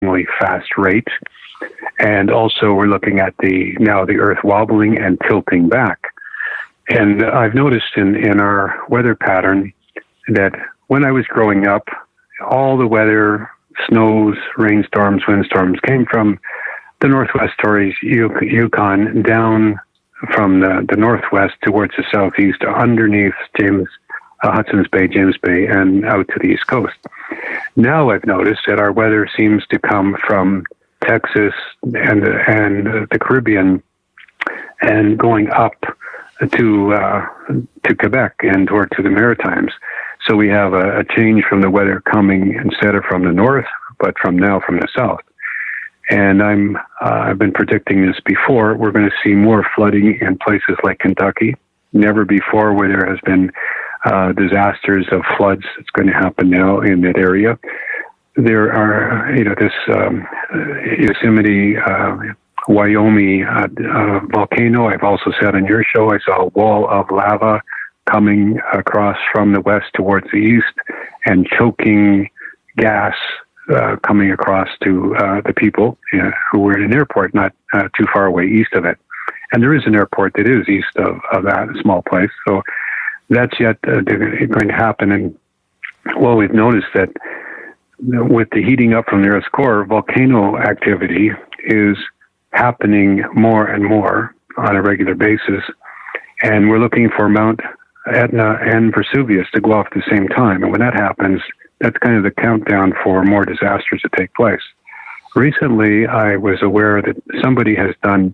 fast rate. And also we're looking at the Earth wobbling and tilting back. And I've noticed in our weather pattern that when I was growing up, all the weather, snows, rainstorms, windstorms came from the Northwest Torreys, Yukon, down from the Northwest towards the Southeast, underneath Hudson's Bay, James Bay, and out to the East Coast. Now I've noticed that our weather seems to come from Texas and the Caribbean and going up to Quebec and toward to the Maritimes. So we have a change from the weather coming instead of from the north, but from the south. And I've been predicting this before. We're going to see more flooding in places like Kentucky. Never before where there has been disasters of floods. It's going to happen now in that area. There are, this Yosemite, Wyoming volcano. I've also said on your show, I saw a wall of lava coming across from the west towards the east and choking gas coming across to the people who were in an airport not too far away east of it. And there is an airport that is east of that small place. So that's yet going to happen. And well, we've noticed that with the heating up from the Earth's core, volcano activity is happening more and more on a regular basis. And we're looking for Mount Etna and Vesuvius to go off at the same time. And when that happens, that's kind of the countdown for more disasters to take place. Recently, I was aware that somebody has done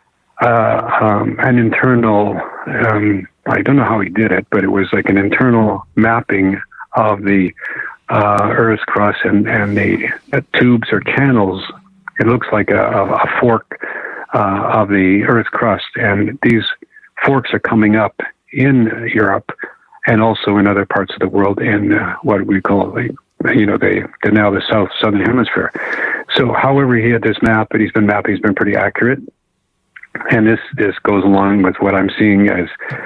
an internal, I don't know how he did it, but it was like an internal mapping of the Earth's crust and the tubes or channels. It looks like a fork of the Earth's crust, and these forks are coming up in Europe and also in other parts of the world in what we call the southern hemisphere. So, however, he had this map that he's been mapping, he's been pretty accurate, and this goes along with what I'm seeing as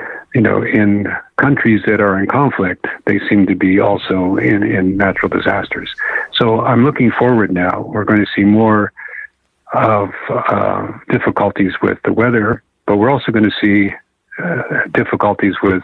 in countries that are in conflict, they seem to be also in natural disasters. So I'm looking forward now. We're going to see more of difficulties with the weather, but we're also going to see difficulties with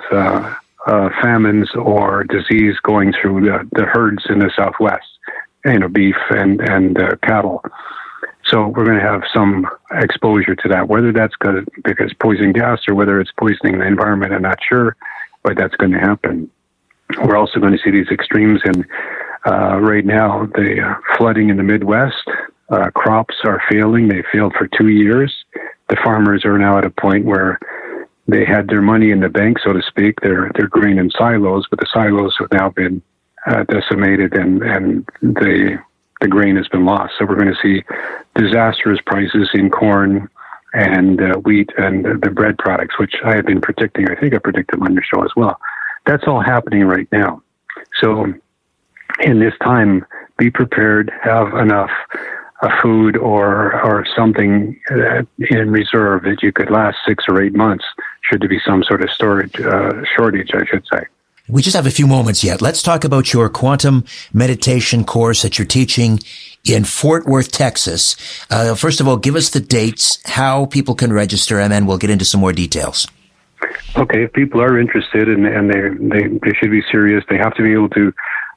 famines or disease going through the herds in the Southwest, beef and cattle. So we're going to have some exposure to that. Whether that's because poison gas or whether it's poisoning the environment, I'm not sure, but that's going to happen. We're also going to see these extremes in right now, the flooding in the Midwest. Crops are failing. They failed for 2 years. The farmers are now at a point where they had their money in the bank, so to speak. They're grain in silos, but the silos have now been decimated and the grain has been lost. So we're going to see disastrous prices in corn and wheat and the bread products, which I have been predicting. I think I predicted on your show as well. That's all happening right now. So in this time, be prepared, have enough food or something in reserve that you could last 6 or 8 months should there be some sort of storage shortage, I should say. We just have a few moments yet. Let's talk about your quantum meditation course that you're teaching in Fort Worth, Texas. First of all, give us the dates, how people can register, and then we'll get into some more details. Okay, if people are interested and they should be serious, they have to be able to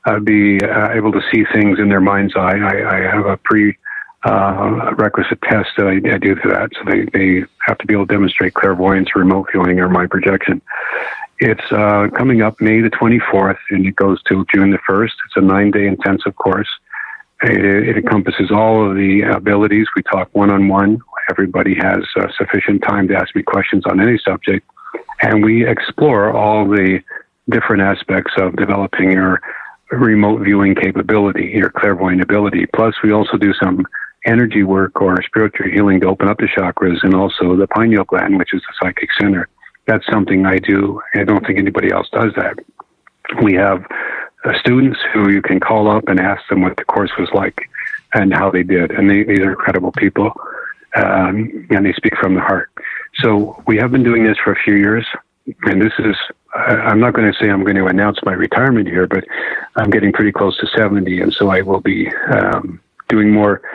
able to see things in their mind's eye. I have a requisite test that I do for that, so they have to be able to demonstrate clairvoyance, remote viewing, or mind projection. It's coming up May the 24th, and it goes till June the 1st. It's a 9-day intensive course. It encompasses all of the abilities. We talk one-on-one. Everybody has sufficient time to ask me questions on any subject, and we explore all the different aspects of developing your remote viewing capability, your clairvoyant ability. Plus, we also do some energy work or spiritual healing to open up the chakras, and also the pineal gland, which is the psychic center. That's something I do. I don't think anybody else does that. We have students who you can call up and ask them what the course was like and how they did. And these are incredible people, and they speak from the heart. So we have been doing this for a few years, and this is, I'm not going to say I'm going to announce my retirement here, but I'm getting pretty close to 70, and so I will be doing more